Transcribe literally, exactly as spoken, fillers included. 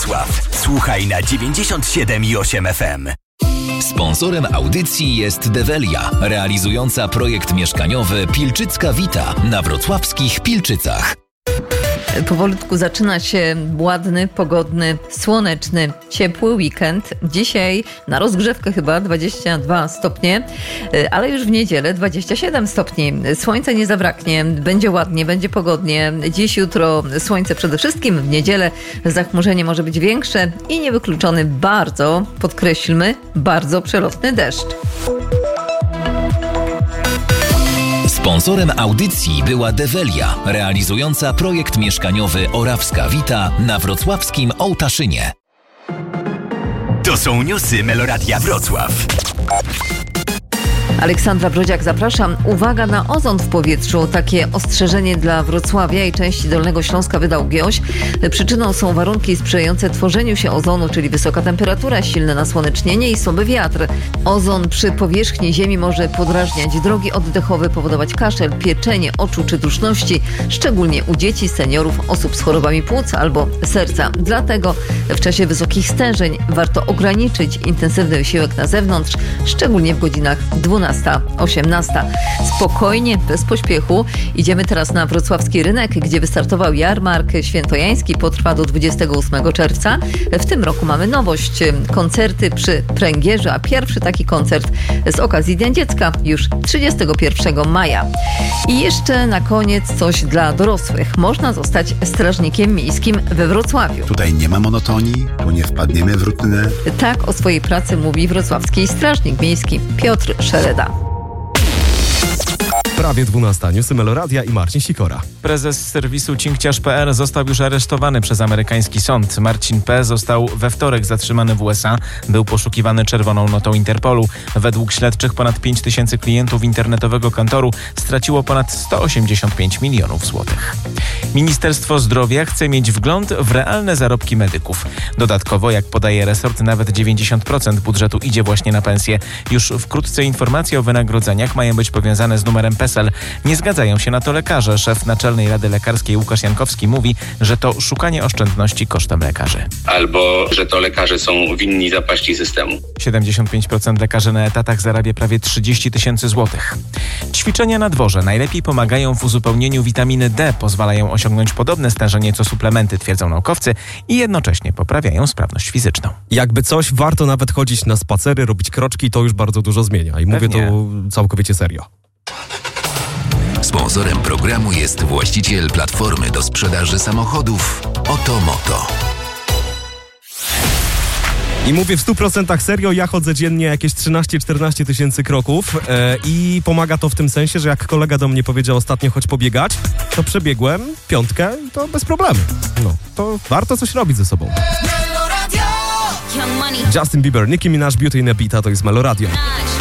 Wrocław. Słuchaj na dziewięćdziesiąt siedem i osiem F M. Sponsorem audycji jest Develia, realizująca projekt mieszkaniowy Pilczycka Vita na wrocławskich Pilczycach. Powolutku zaczyna się ładny, pogodny, słoneczny, ciepły weekend. Dzisiaj na rozgrzewkę chyba dwadzieścia dwa stopnie, ale już w niedzielę dwadzieścia siedem stopni. Słońca nie zabraknie, będzie ładnie, będzie pogodnie. Dziś, jutro słońce przede wszystkim, w niedzielę zachmurzenie może być większe i niewykluczony bardzo, podkreślmy, bardzo przelotny deszcz. Sponsorem audycji była Develia, realizująca projekt mieszkaniowy Orawska Vita na wrocławskim Ołtaszynie. To są newsy Meloradia Wrocław. Aleksandra Brodziak, zapraszam. Uwaga na ozon w powietrzu. Takie ostrzeżenie dla Wrocławia i części Dolnego Śląska wydał GIOŚ. Przyczyną są warunki sprzyjające tworzeniu się ozonu, czyli wysoka temperatura, silne nasłonecznienie i słaby wiatr. Ozon przy powierzchni ziemi może podrażniać drogi oddechowe, powodować kaszel, pieczenie oczu czy duszności, szczególnie u dzieci, seniorów, osób z chorobami płuc albo serca. Dlatego w czasie wysokich stężeń warto ograniczyć intensywny wysiłek na zewnątrz, szczególnie w godzinach dwunasta osiemnasta. Spokojnie, bez pośpiechu. Idziemy teraz na wrocławski rynek, gdzie wystartował jarmark świętojański. Potrwa do dwudziestego ósmego czerwca. W tym roku mamy nowość. Koncerty przy pręgierzu, a pierwszy taki koncert z okazji Dnia Dziecka już trzydziestego pierwszego maja. I jeszcze na koniec coś dla dorosłych. Można zostać strażnikiem miejskim we Wrocławiu. Tutaj nie ma monotonii, tu nie wpadniemy w rutynę. Tak o swojej pracy mówi wrocławski strażnik miejski Piotr Szereda. Prawie dwunasta. Newsy Meloradia i Marcin Sikora. Prezes serwisu cinkciarz kropka p l został już aresztowany przez amerykański sąd. Marcin P. został we wtorek zatrzymany w U S A. Był poszukiwany czerwoną notą Interpolu. Według śledczych ponad pięć tysięcy klientów internetowego kantoru straciło ponad sto osiemdziesiąt pięć milionów złotych. Ministerstwo Zdrowia chce mieć wgląd w realne zarobki medyków. Dodatkowo, jak podaje resort, nawet dziewięćdziesiąt procent budżetu idzie właśnie na pensje. Już wkrótce informacje o wynagrodzeniach mają być powiązane z numerem P E S E L. Nie zgadzają się na to lekarze. Szef Naczelnej Rady Lekarskiej Łukasz Jankowski mówi, że to szukanie oszczędności kosztem lekarzy. Albo, że to lekarze są winni zapaści systemu. siedemdziesiąt pięć procent lekarzy na etatach zarabia prawie trzydzieści tysięcy złotych. Ćwiczenia na dworze najlepiej pomagają w uzupełnieniu witaminy D, pozwalają osiągnąć podobne stężenie co suplementy, twierdzą naukowcy, i jednocześnie poprawiają sprawność fizyczną. Jakby coś, warto nawet chodzić na spacery, robić kroczki, to już bardzo dużo zmienia. I mówię Pewnie. to całkowicie serio. Sponsorem programu jest właściciel platformy do sprzedaży samochodów Otomoto. I mówię w stu procentach serio, ja chodzę dziennie jakieś trzynaście czternaście tysięcy kroków e, i pomaga to w tym sensie, że jak kolega do mnie powiedział ostatnio chodź pobiegać, to przebiegłem piątkę i to bez problemu. No, to warto coś robić ze sobą. Justin Bieber, Nicki Minaj, Beauty in a Beat, to jest Meloradio.